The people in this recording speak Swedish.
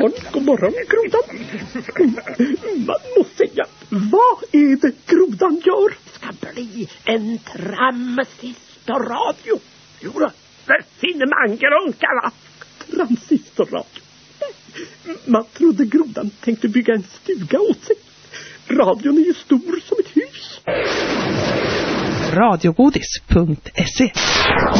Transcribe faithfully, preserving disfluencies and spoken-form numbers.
morgon, god morgon, grodan. Man måste säga, vad är det grodan gör? Ska bli en transistorradio. Jo då, för Finnemangrunkarna. Transistorradio. Man trodde grodan tänkte bygga en stuga åt sig. Radion är ju stor som ett hus. radiogodis punkt se